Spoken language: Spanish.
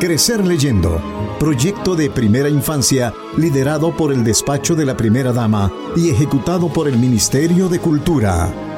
Crecer leyendo, proyecto de primera infancia liderado por el despacho de la primera dama y ejecutado por el Ministerio de Cultura.